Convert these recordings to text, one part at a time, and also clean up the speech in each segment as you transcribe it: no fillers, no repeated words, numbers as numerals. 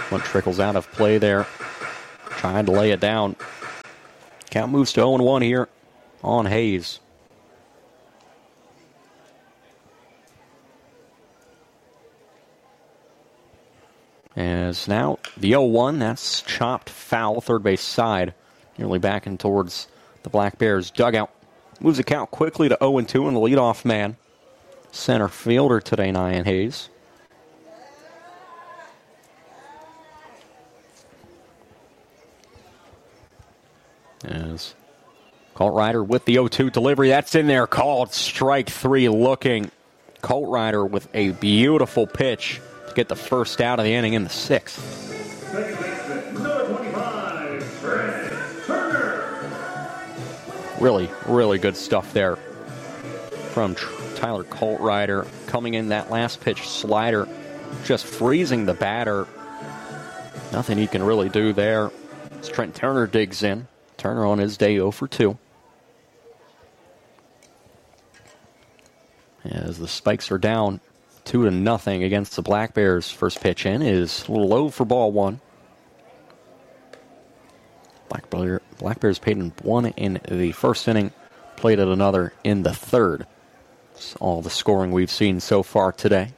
One trickles out of play there. Trying to lay it down. Count moves to 0-1 here on Hayes. As now the 0-1, that's chopped foul, third base side. Nearly backing towards the Black Bears dugout. Moves the count quickly to 0-2 and the leadoff man. Center fielder today, Nyan Hayes. As Colt Ryder with the 0-2 delivery. That's in there, called strike three looking. Colt Ryder with a beautiful pitch to get the first out of the inning in the sixth. Second baseman, number 25, Trent Turner. Really, really good stuff there from Tyler Colt Ryder. Coming in that last pitch slider, just freezing the batter. Nothing he can really do there. As Trent Turner digs in. Turner on his day 0-2. As the Spikes are down 2-0 against the Black Bears. First pitch in is a little low for ball one. Black Bears paid in one in the first inning, played at another in the third. That's all the scoring we've seen so far today.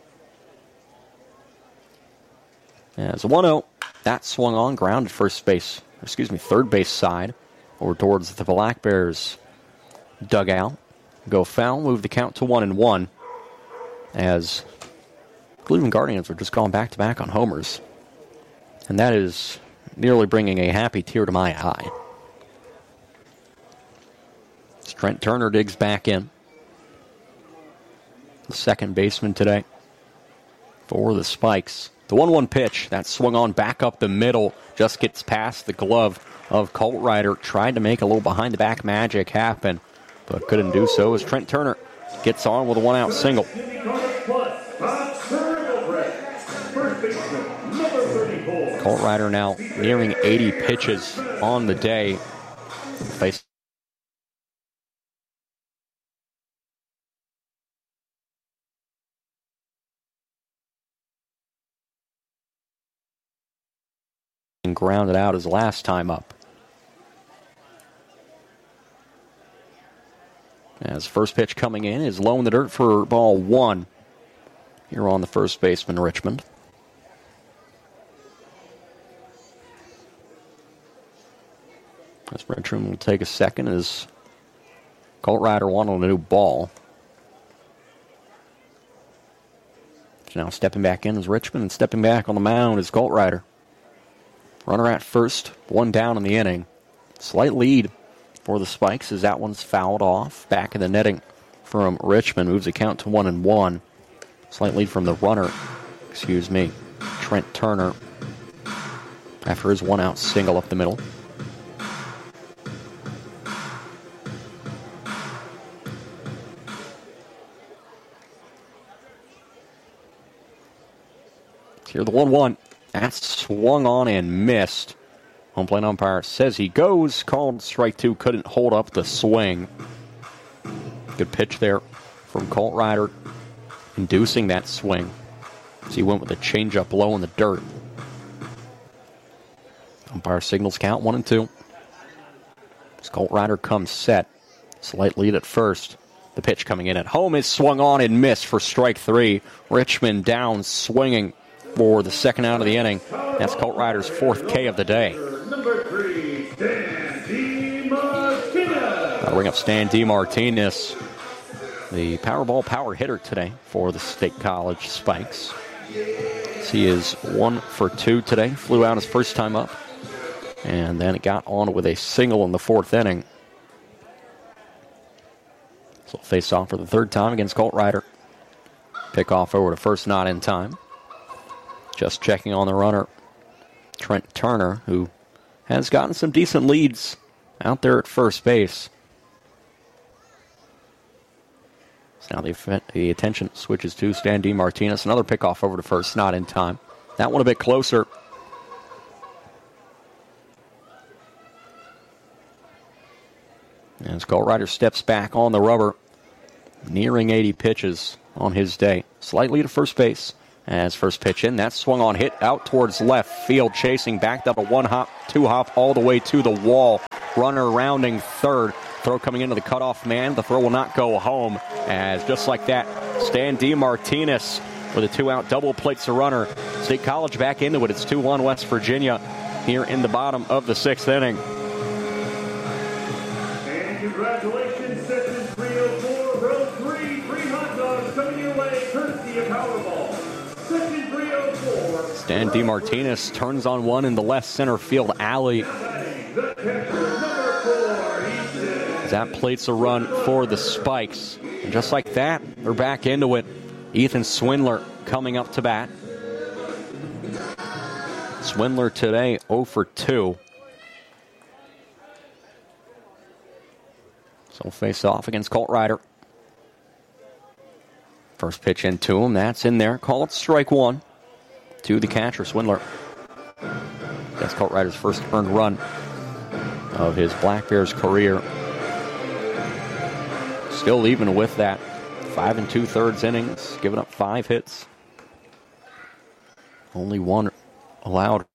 As a 1-0, that swung on, grounded third base side, or towards the Black Bears dugout. Go foul, move the count to 1-1, as Cleveland Guardians are just going back-to-back on homers. And that is nearly bringing a happy tear to my eye. As Trent Turner digs back in. The second baseman today for the Spikes. The 1-1 pitch, that swung on back up the middle, just gets past the glove of Colt Ryder. Tried to make a little behind-the-back magic happen, but couldn't do so as Trent Turner gets on with a one-out single. Colt Ryder now nearing 80 pitches on the day. Facing grounded out his last time up. As first pitch coming in is low in the dirt for ball one. Here on the first baseman, Richmond. As Richmond will take a second as Colt Ryder wanted a new ball. So now stepping back in is Richmond, and stepping back on the mound is Colt Ryder. Runner at first, one down in the inning. Slight lead for the Spikes as that one's fouled off. Back in the netting from Richmond, moves the count to 1-1. Slight lead from the runner, Trent Turner, after his one-out single up the middle. Here the 1-1. That's swung on and missed. Home plate umpire says he goes. Called strike two. Couldn't hold up the swing. Good pitch there from Colt Ryder, inducing that swing. So he went with a changeup low in the dirt. Umpire signals count 1-2. As Colt Ryder comes set. Slight lead at first. The pitch coming in at home is swung on and missed for strike three. Richmond down swinging for the second out of the inning. That's Colt Ryder's fourth K of the day. Number 3, Stan DeMartinez. That'll bring up Stan DeMartinez, the Powerball power hitter today for the State College Spikes. He is 1 for 2 today. Flew out his first time up, and then it got on with a single in the fourth inning. So face off for the third time against Colt Ryder. Pick off over to first, not in time. Just checking on the runner, Trent Turner, who has gotten some decent leads out there at first base. So now the attention switches to Stan DeMartinez. Another pickoff over to first, not in time. That one a bit closer. As Colt Ryder steps back on the rubber, nearing 80 pitches on his day. Slightly to first base. As first pitch in, that swung on, hit out towards left field, chasing, backed up a 1-hop, 2-hop, all the way to the wall. Runner rounding third. Throw coming into the cutoff man. The throw will not go home, as just like that, Stan DeMartinez with a 2-out double plates the runner. State College back into it. It's 2-1 West Virginia here in the bottom of the 6th inning. And congratulations, section 304, row 3, 3 hot dogs coming your way, courtesy of Powerball. Section 304. Stan DeMartinez turns on one in the left center field alley. The catcher, number 4, Ethan. That plates a run for the Spikes. And just like that, they're back into it. Ethan Swindler coming up to bat. Swindler today 0 for 2. So face off against Colt Ryder. First pitch into him. That's in there. Call it strike one to the catcher, Swindler. That's Colt Ryder's first earned run of his Black Bears career. Still even with that. 5 2/3 innings, giving up 5 hits. Only one allowed